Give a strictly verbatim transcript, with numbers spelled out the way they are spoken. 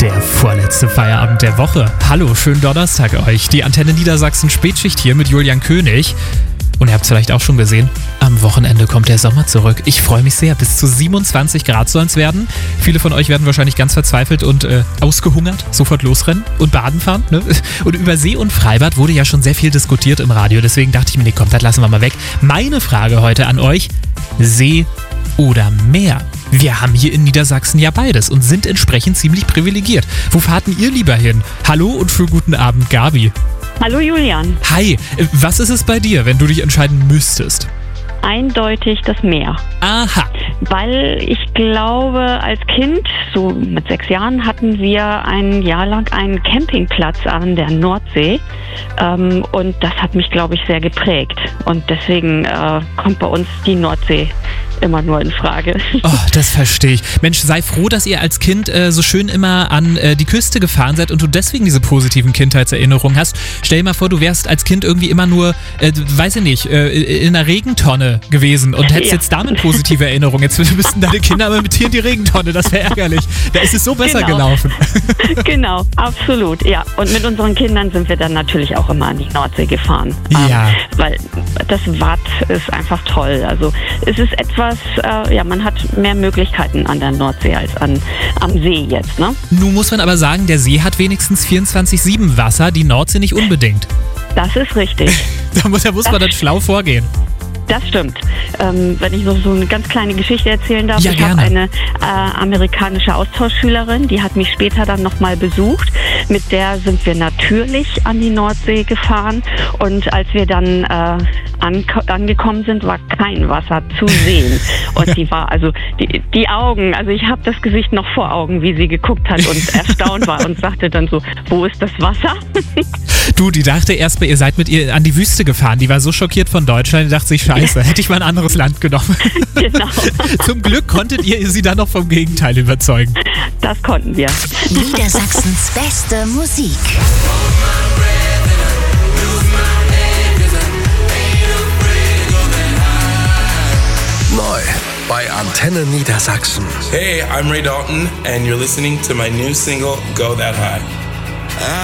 Der vorletzte Feierabend der Woche. Hallo, schönen Donnerstag euch. Die Antenne Niedersachsen Spätschicht hier mit Julian König. Und ihr habt es vielleicht auch schon gesehen, am Wochenende kommt der Sommer zurück. Ich freue mich sehr. Bis zu siebenundzwanzig Grad sollen es werden. Viele von euch werden wahrscheinlich ganz verzweifelt und äh, ausgehungert sofort losrennen und baden fahren. Ne? Und über See und Freibad wurde ja schon sehr viel diskutiert im Radio. Deswegen dachte ich mir, nee, komm, das lassen wir mal weg. Meine Frage heute an euch, See oder Meer? Wir haben hier in Niedersachsen ja beides und sind entsprechend ziemlich privilegiert. Wo fahrten ihr lieber hin? Hallo und schönen guten Abend, Gabi. Hallo Julian. Hi, was ist es bei dir, wenn du dich entscheiden müsstest? Eindeutig das Meer. Aha. Weil ich glaube, als Kind, so mit sechs Jahren, hatten wir ein Jahr lang einen Campingplatz an der Nordsee. Ähm, und das hat mich, glaube ich, sehr geprägt. Und deswegen äh, kommt bei uns die Nordsee immer nur in Frage. Oh, das verstehe ich. Mensch, sei froh, dass ihr als Kind äh, so schön immer an äh, die Küste gefahren seid und du deswegen diese positiven Kindheitserinnerungen hast. Stell dir mal vor, du wärst als Kind irgendwie immer nur, äh, weiß ich nicht, äh, in einer Regentonne gewesen und hättest ja. jetzt damit positive Erinnerungen. Jetzt müssten deine Kinder aber mit dir in die Regentonne. Das wäre ärgerlich. Da ist es so besser genau. gelaufen. Genau, absolut. Ja, und mit unseren Kindern sind wir dann natürlich auch immer an die Nordsee gefahren. Ja. Ähm, weil das Watt ist einfach toll. Also es ist etwas, äh, ja, man hat mehr Möglichkeiten an der Nordsee als an, am See jetzt, ne? Nun muss man aber sagen, der See hat wenigstens vierundzwanzig sieben Wasser, die Nordsee nicht unbedingt. Das ist richtig. da muss, da muss man dann schlau vorgehen. Das stimmt. Ähm, wenn ich noch so eine ganz kleine Geschichte erzählen darf. Ja, ich gerne. habe eine äh, amerikanische Austauschschülerin, die hat mich später dann nochmal besucht. Mit der sind wir natürlich an die Nordsee gefahren. Und als wir dann äh, anko- angekommen sind, war kein Wasser zu sehen. Und die war, also die, die Augen, also ich habe das Gesicht noch vor Augen, wie sie geguckt hat und erstaunt war und sagte dann so, wo ist das Wasser? Du, die dachte erst mal, ihr seid mit ihr an die Wüste gefahren. Die war so schockiert von Deutschland, die dachte sich, scheiße, hätte ich mal ein anderes Land genommen. Genau. Zum Glück konntet ihr sie dann noch vom Gegenteil überzeugen. Das konnten wir. Niedersachsens beste Musik. Neu bei Antenne Niedersachsen. Hey, I'm Ray Dalton and you're listening to my new single, Go That High.